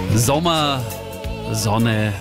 Sommer, Sonne,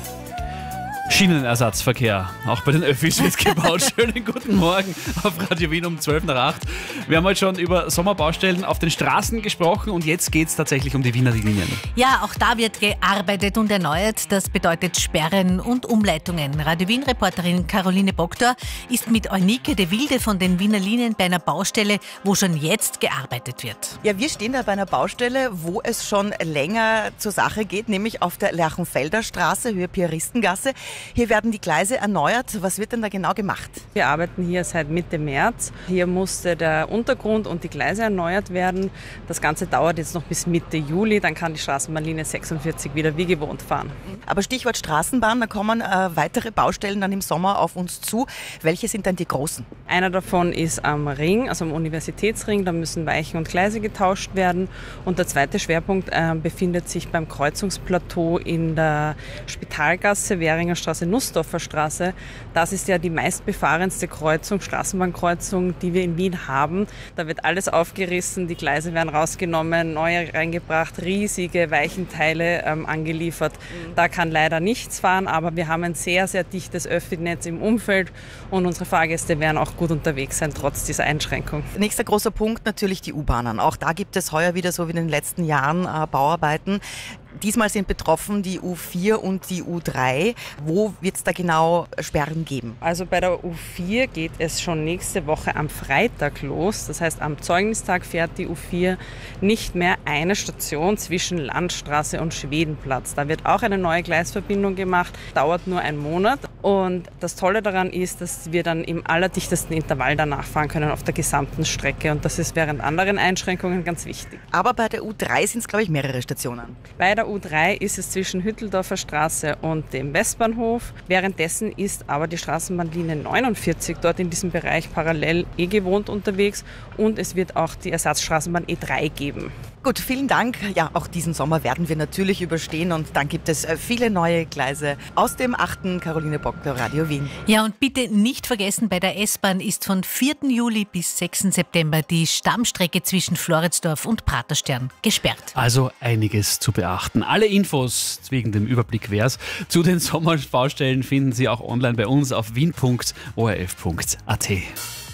Schienenersatzverkehr. Auch bei den Öffis wird gebaut. Schönen guten Morgen auf Radio Wien um 12 nach 8. Wir haben heute schon über Sommerbaustellen auf den Straßen gesprochen und jetzt geht es tatsächlich um die Wiener Linien. Ja, auch da wird gearbeitet und erneuert. Das bedeutet Sperren und Umleitungen. Radio Wien-Reporterin Caroline Boktor ist mit Eunike de Wilde von den Wiener Linien bei einer Baustelle, wo schon jetzt gearbeitet wird. Ja, wir stehen da bei einer Baustelle, wo es schon länger zur Sache geht, nämlich auf der Lerchenfelder Straße, Höhe Piaristengasse. Hier werden die Gleise erneuert. Was wird denn da genau gemacht? Wir arbeiten hier seit Mitte März. Hier musste der Untergrund und die Gleise erneuert werden. Das Ganze dauert jetzt noch bis Mitte Juli. Dann kann die Straßenbahnlinie 46 wieder wie gewohnt fahren. Aber Stichwort Straßenbahn, da kommen weitere Baustellen dann im Sommer auf uns zu. Welche sind denn die großen? Einer davon ist am Ring, also am Universitätsring. Da müssen Weichen und Gleise getauscht werden. Und der zweite Schwerpunkt befindet sich beim Kreuzungsplateau in der Spitalgasse, Währinger Straße, Nussdorfer Straße. Das ist ja die meistbefahrenste Kreuzung, Straßenbahnkreuzung, die wir in Wien haben. Da wird alles aufgerissen, die Gleise werden rausgenommen, neue reingebracht, riesige Weichenteile angeliefert. Da kann leider nichts fahren, aber wir haben ein sehr, sehr dichtes Öffi-Netz im Umfeld und unsere Fahrgäste werden auch gut unterwegs sein, trotz dieser Einschränkung. Nächster großer Punkt natürlich die U-Bahnen. Auch da gibt es heuer wieder so wie in den letzten Jahren Bauarbeiten. Diesmal sind betroffen die U4 und die U3. Wo wird es da genau Sperren geben? Also bei der U4 geht es schon nächste Woche am Freitag los. Das heißt, am Zeugnistag fährt die U4 nicht mehr eine Station zwischen Landstraße und Schwedenplatz. Da wird auch eine neue Gleisverbindung gemacht, dauert nur einen Monat. Und das Tolle daran ist, dass wir dann im allerdichtesten Intervall danach fahren können auf der gesamten Strecke. Und das ist während anderen Einschränkungen ganz wichtig. Aber bei der U3 sind es, glaube ich, mehrere Stationen. Bei der U3 ist es zwischen Hütteldorfer Straße und dem Westbahnhof. Währenddessen ist aber die Straßenbahnlinie 49 dort in diesem Bereich parallel gewohnt unterwegs und es wird auch die Ersatzstraßenbahn E3 geben. Gut, vielen Dank. Ja, auch diesen Sommer werden wir natürlich überstehen und dann gibt es viele neue Gleise aus dem 8. Caroline Boktor Radio Wien. Ja, und bitte nicht vergessen, bei der S-Bahn ist von 4. Juli bis 6. September die Stammstrecke zwischen Floridsdorf und Praterstern gesperrt. Also einiges zu beachten. Alle Infos wegen dem Überblick wär's zu den Sommerbaustellen finden Sie auch online bei uns auf wien.orf.at.